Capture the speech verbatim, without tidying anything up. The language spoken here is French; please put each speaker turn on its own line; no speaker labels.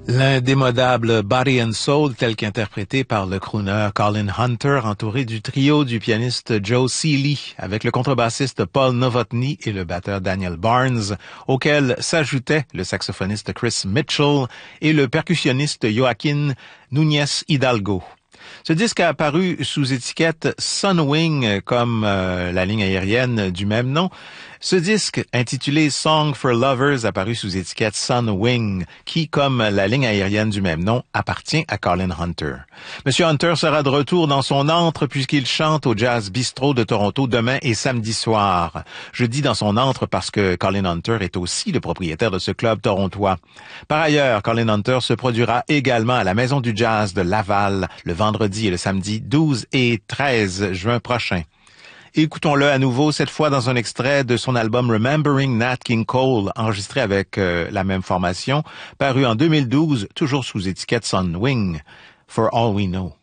L'indémodable Body and Soul tel qu'interprété par le crooner Colin Hunter, entouré du trio du pianiste Joe Seeley, avec le contrebassiste Paul Novotny et le batteur Daniel Barnes, auquel s'ajoutait le saxophoniste Chris Mitchell et le percussionniste Joaquin Núñez Hidalgo. Ce disque a apparu sous étiquette Sunwing, comme euh, la ligne aérienne du même nom. Ce disque, intitulé Song for Lovers, apparu sous étiquette Sunwing, qui, comme la ligne aérienne du même nom, appartient à Colin Hunter. Monsieur Hunter sera de retour dans son antre puisqu'il chante au Jazz Bistro de Toronto demain et samedi soir. Je dis dans son antre parce que Colin Hunter est aussi le propriétaire de ce club torontois. Par ailleurs, Colin Hunter se produira également à la Maison du Jazz de Laval le vendredi et le samedi douze et treize juin prochain. Écoutons-le à nouveau, cette fois dans un extrait de son album Remembering Nat King Cole, enregistré avec euh, la même formation, paru en deux mille douze, toujours sous étiquette Sunwing, For All We Know.